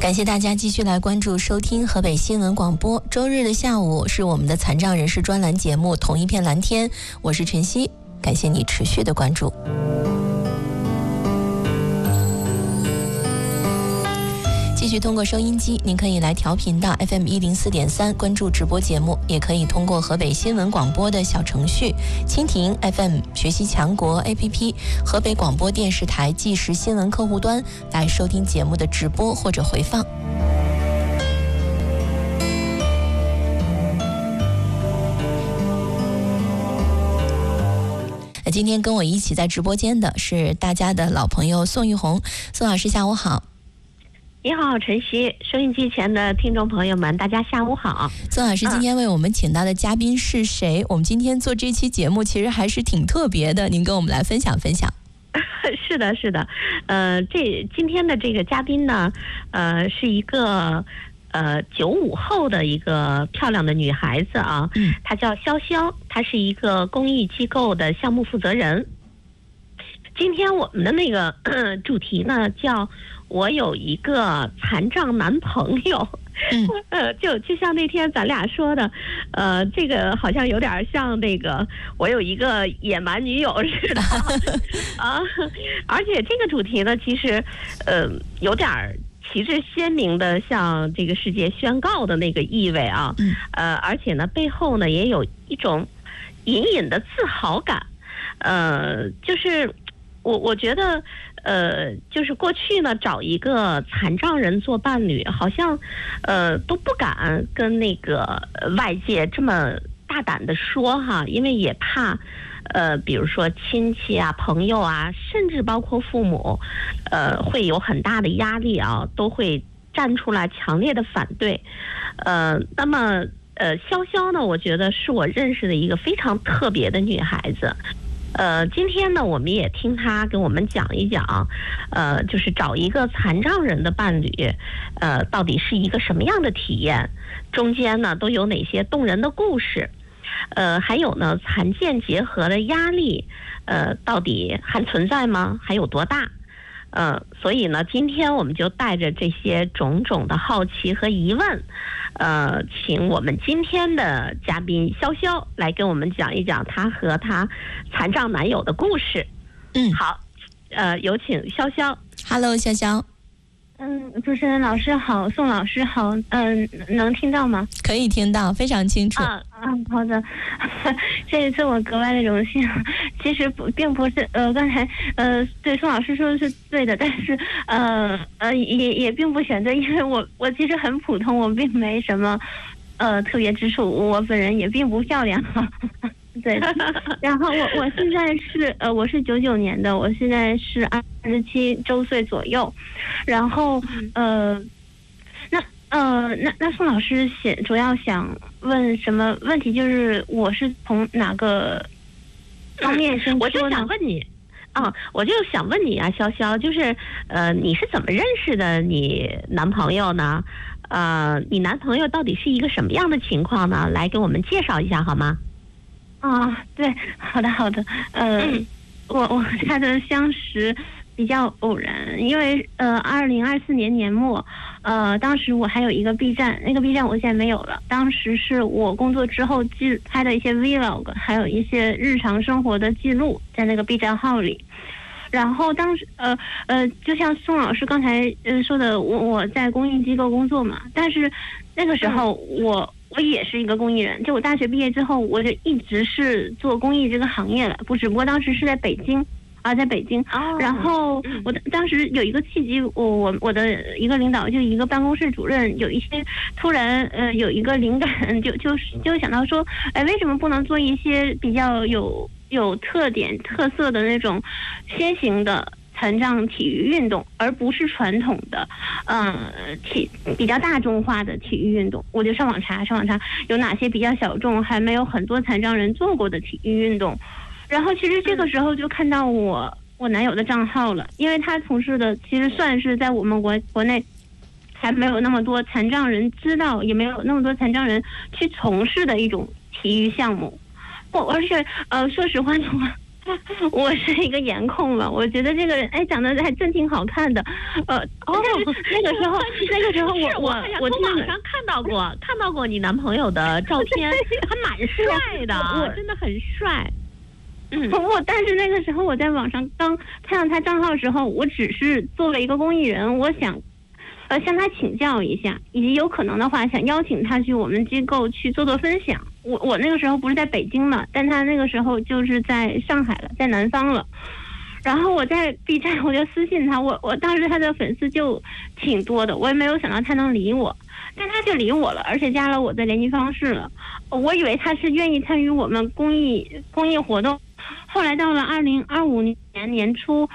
感谢大家继续来关注收听河北新闻广播。周日的下午是我们的残障人士专栏节目《同一片蓝天》，我是晨曦，感谢你持续的关注。继续通过收音机，您可以来调频到 FM104.3 关注直播节目，也可以通过河北新闻广播的小程序、蜻蜓 FM、学习强国 APP、河北广播电视台即时新闻客户端来收听节目的直播或者回放。今天跟我一起在直播间的是大家的老朋友宋玉红，宋老师下午好。 你好，晨曦，收音机前的听众朋友们，大家下午好。 宋老师今天为我们请到的嘉宾是谁？我们今天做这期节目其实还是挺特别的，您跟我们来分享分享。 是的，是的，今天的这个嘉宾呢，是一个95后的一个漂亮的女孩子啊，她叫潇潇，她是一个公益机构的项目负责人。今天我们的那个主题呢叫我有一个残障男朋友，就像那天咱俩说的，这个好像有点像那个我有一个野蛮女友似的啊，而且这个主题呢，其实有点旗帜鲜明的向这个世界宣告的那个意味啊，而且呢背后呢也有一种隐隐的自豪感，就是我觉得。就是过去呢，找一个残障人做伴侣，好像都不敢跟那个外界这么大胆的说哈，因为也怕比如说亲戚啊、朋友啊，甚至包括父母，会有很大的压力啊，都会站出来强烈的反对。那么潇潇呢，我觉得是我认识的一个非常特别的女孩子。今天呢，我们也听他跟我们讲一讲，就是找一个残障人的伴侣，到底是一个什么样的体验？中间呢，都有哪些动人的故事？还有呢，残健结合的压力，到底还存在吗？还有多大？所以呢，今天我们就带着这些种种的好奇和疑问，请我们今天的嘉宾潇潇来跟我们讲一讲她和她残障男友的故事。好，有请潇潇。 Hello， 潇潇。 主持人老师好，宋老师好，能听到吗？ 可以听到，非常清楚。 好的，这一次我格外的荣幸。其实并不是刚才对宋老师说的是对的，但是也并不选对，因为我其实很普通，我并没什么特别之处，我本人也并不漂亮。对，然后我现在是我是99年的，我现在是27周岁左右，然后那宋老师主要想问什么问题？就是我是从哪个方面先说呢？ 我就想问你啊，潇潇，就是你是怎么认识的你男朋友呢？你男朋友到底是一个什么样的情况呢？来给我们介绍一下好吗？ 对，好的，我和他的相识比较偶然，因为2024年年末，当时我还有一个 B 站，那个 B 站我现在没有了。当时是我工作之后拍的一些 Vlog， 还有一些日常生活的记录在那个 B 站号里。然后当时就像宋老师刚才说的，我在公益机构工作嘛，但是那个时候我也是一个公益人，就我大学毕业之后，我就一直是做公益这个行业了，只不过当时是在北京。在北京，然后我当时有一个契机，我的一个领导，就一个办公室主任，有一些突然有一个灵感，就想到说，为什么不能做一些比较有特点特色的那种先行的残障体育运动，而不是传统的比较大众化的体育运动。我就上网查有哪些比较小众还没有很多残障人做过的体育运动。然后其实这个时候就看到我男友的账号了，因为他从事的其实算是在我们国内还没有那么多残障人知道，也没有那么多残障人去从事的一种体育项目。而且说实话的话， 我是一个颜控嘛，我觉得这个人长得还真挺好看的，但是那个时候我从网上看到过你男朋友的照片，还蛮帅的，真的很帅。 但是那个时候我在网上刚看到他账号的时候，我只是作为一个公益人，我想向他请教一下，以及有可能的话想邀请他去我们机构去做分享。我那个时候不是在北京嘛，但他那个时候就是在上海了，在南方了。然后我在 B 站我就私信他，我当时他的粉丝就挺多的，我也没有想到他能理我，但他就理我了，而且加了我的联系方式了。我以为他是愿意参与我们公益活动。后来到了2025年年初，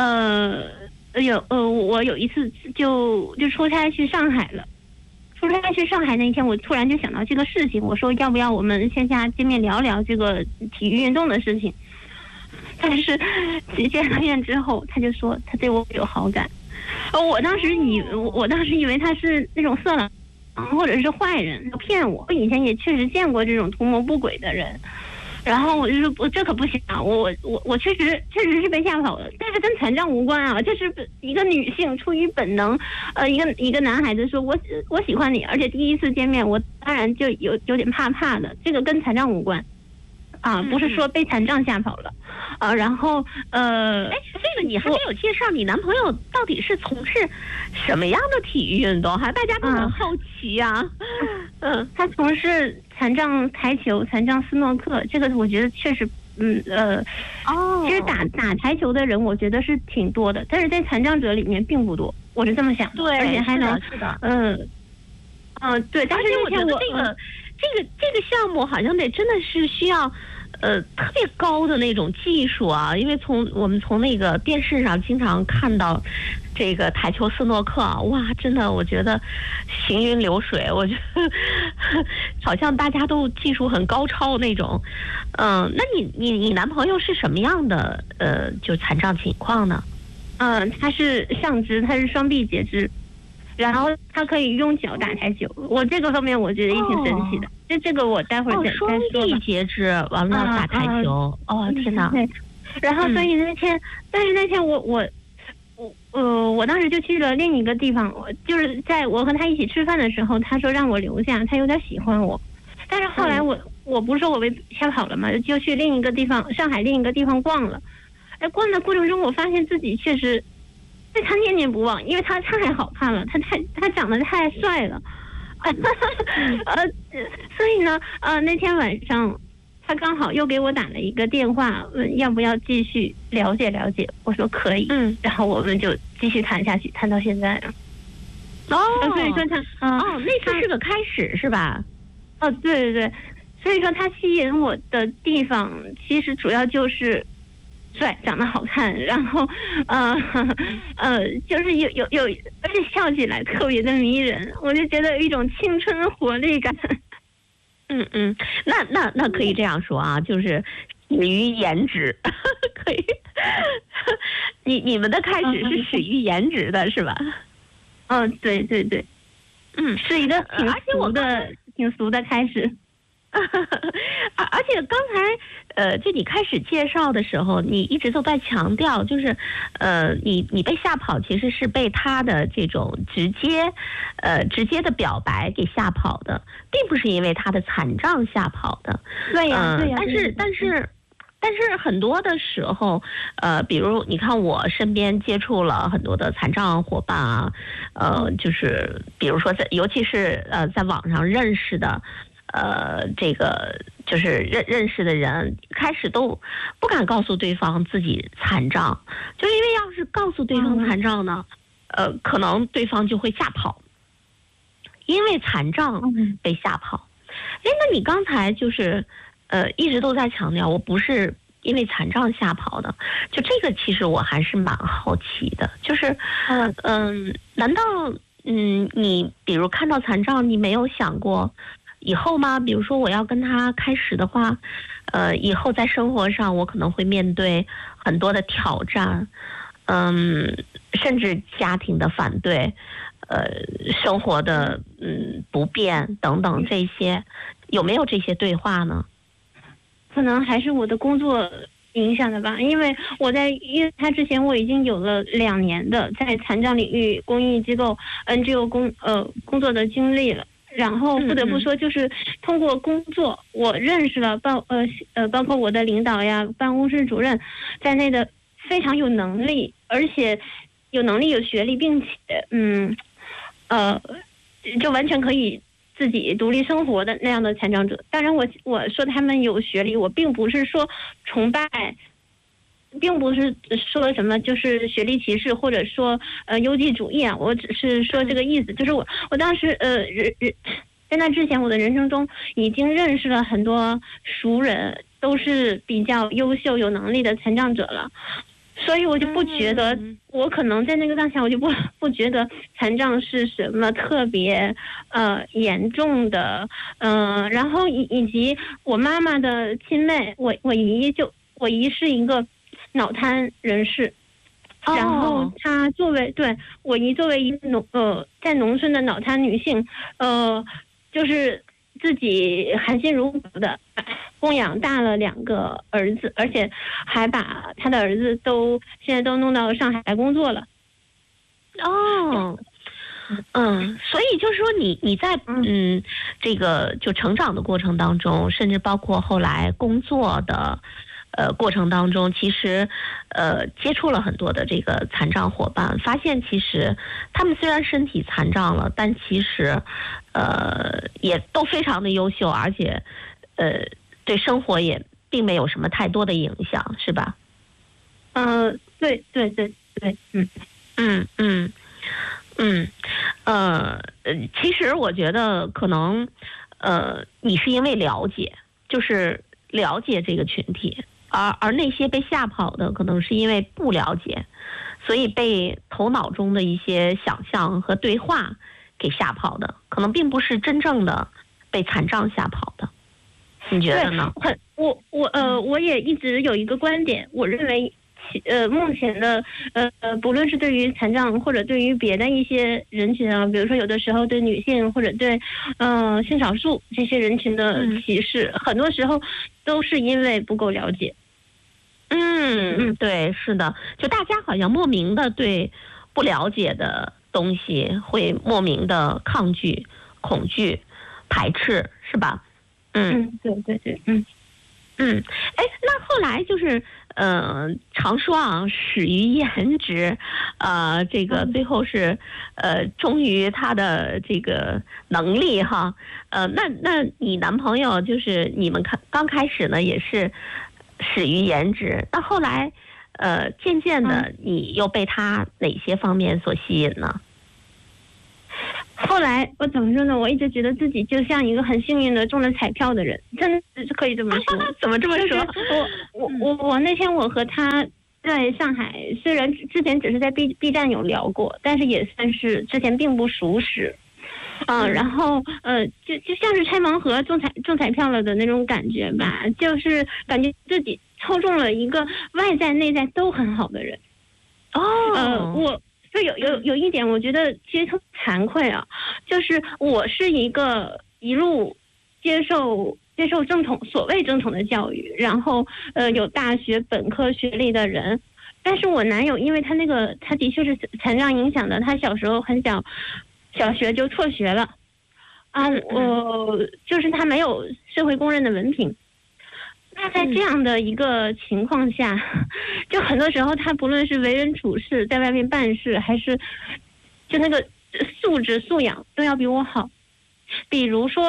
我有一次就出差去上海了。出差去上海那一天，我突然就想到这个事情，我说要不要我们线下见面聊聊这个体育运动的事情。但是见了面之后，他就说他对我有好感。我当时以为他是那种色狼或者是坏人，骗我。我以前也确实见过这种图谋不轨的人。然后我就说这可不行啊！我确实是被吓跑了，但是跟残障无关啊！这是一个女性出于本能，一个男孩子说我喜欢你，而且第一次见面我当然就有点怕的，这个跟残障无关，不是说被残障吓跑了，然后这个你还没有介绍你男朋友到底是从事什么样的体育运动，大家都很好奇呀。 他从事残障台球、残障斯诺克，这个我觉得确实，其实打台球的人我觉得是挺多的，但是在残障者里面并不多，我是这么想的。 对， 而且还能是的， 对。但是我觉得这个项目好像得真的是需要特别高的那种技术啊，因为我们从那个电视上经常看到这个台球斯诺克啊，哇，真的我觉得行云流水，我觉得好像大家都技术很高超那种。那你男朋友是什么样的就残障情况呢？ 他是上肢，他是双臂截肢，然后他可以用脚打台球。我这个方面我觉得也挺神奇的。这个我待会儿再说吧。 双臂截肢完了打台球，天哪！ 对，然后所以但是那天我当时就去了另一个地方，就是在我和他一起吃饭的时候，他说让我留下，他有点喜欢我。但是后来我不是说我被吓跑了嘛，就去另一个地方，上海另一个地方逛了。逛的过程中，我发现自己确实对他念念不忘，因为他太好看了，他长得太帅了。所以呢，那天晚上他刚好又给我打了一个电话，问要不要继续了解了解。我说可以，然后我们就继续谈下去，谈到现在了。所以说那次是个开始是吧？ 对对对，所以说他吸引我的地方其实主要就是帅，长得好看，然后就是有，而且笑起来特别的迷人，我就觉得有一种青春活力感。 那可以这样说啊，就是始于颜值，可以。你们的开始是始于颜值的是吧？ 对对对，是一个挺俗的开始。 而且刚才就你开始介绍的时候，你一直都在强调，就是你被吓跑其实是被他的这种直接的表白给吓跑的，并不是因为他的残障吓跑的。 对呀， 但是很多的时候，比如你看我身边接触了很多的残障伙伴啊，就是比如说尤其是在网上认识的。这个就是认识的人开始都不敢告诉对方自己残障，就因为要是告诉对方残障呢，可能对方就会吓跑，因为残障被吓跑。那你刚才就是一直都在强调我不是因为残障吓跑的，就这个其实我还是蛮好奇的，就是难道你比如看到残障，你没有想过以后吗？比如说我要跟他开始的话，以后在生活上我可能会面对很多的挑战，甚至家庭的反对，生活的不便等等这些，有没有这些对话呢？ 可能还是我的工作影响的吧，因为他之前我已经有了2年的在残障领域公益机构 NGO 工作的经历了。然后不得不说，就是通过工作，我认识了包括我的领导呀、办公室主任在内的非常有能力，而且有能力有学历，并且就完全可以自己独立生活的那样的残障者。当然我说他们有学历，我并不是说崇拜，并不是说什么就是学历歧视或者说优绩主义啊，我只是说这个意思，就是我当时在那之前我的人生中已经认识了很多熟人，都是比较优秀有能力的残障者了，所以我就不觉得，我可能在那个当下我就不觉得残障是什么特别严重的，然后以及我妈妈的亲妹，我姨是一个脑瘫人士，然后她我姨作为一个在农村的脑瘫女性，就是自己含辛茹苦的供养大了2个儿子，而且还把她的儿子现在都弄到上海来工作了。 所以就是说你在这个就成长的过程当中，甚至包括后来工作的过程当中，其实接触了很多的这个残障伙伴，发现其实他们虽然身体残障了，但其实也都非常的优秀，而且对生活也并没有什么太多的影响，是吧？ 对， 其实我觉得可能你是因为了解，就是了解这个群体，而那些被吓跑的可能是因为不了解，所以被头脑中的一些想象和对话给吓跑的，可能并不是真正的被残障吓跑的。你觉得呢？ 我也一直有一个观点，我认为目前的不论是对于残障或者对于别的一些人群啊，比如说有的时候对女性或者对性少数这些人群的歧视，很多时候都是因为不够了解。 对，是的，就大家好像莫名的对不了解的东西会莫名的抗拒、恐惧、排斥，是吧？ 对。 那后来就是常说啊，始于颜值，这个最后是忠于他的这个能力哈。那你男朋友就是你们刚开始呢也是始于颜值，那后来渐渐的你又被他哪些方面所吸引呢？ 后来我怎么说呢？我一直觉得自己就像一个很幸运的中了彩票的人，真的是可以这么说。 怎么这么说？ 我那天我和他在上海，虽然之前只是在 B 站有聊过，但是也算是之前并不熟识。然后就像是拆盲盒中彩票了的那种感觉吧，就是感觉自己抽中了一个外在内在都很好的人。我就有一点，我觉得其实特惭愧啊，就是我是一个一路接受正统所谓正统的教育，然后有大学本科学历的人，但是我男友因为他的确是残障影响的，他小时候很小学就辍学了就是他没有社会公认的文凭。那在这样的一个情况下，就很多时候他不论是为人处事，在外面办事，还是就那个素质素养都要比我好。比如说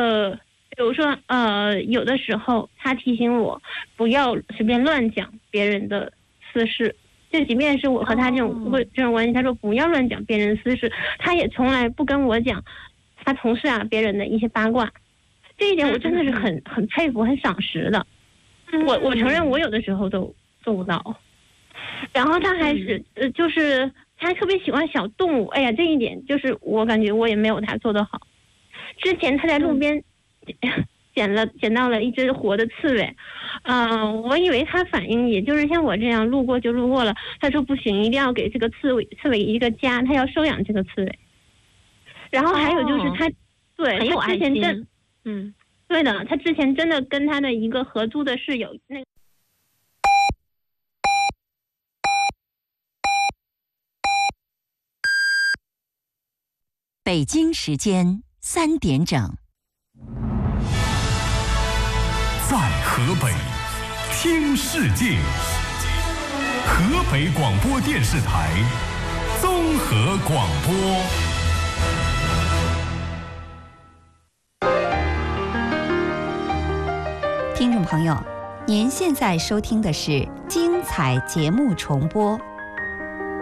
有的时候他提醒我不要随便乱讲别人的私事，就即便是我和他这种关系，他说不要乱讲别人私事，他也从来不跟我讲他同事啊别人的一些八卦。这一点我真的是很佩服、很赏识的。我承认我有的时候都做不到。然后他还是就是他特别喜欢小动物，哎呀，这一点就是我感觉我也没有他做得好。之前他在路边捡到了一只活的刺猬，我以为他反应也就是像我这样路过就路过了，他说不行，一定要给这个刺猬一个家，他要收养这个刺猬。然后还有就是他对很有爱心。 对的，他之前真的跟他的一个合租的室友北京时间3点整。 在河北听世界，河北广播电视台综合广播。 听众朋友，您现在收听的是精彩节目重播。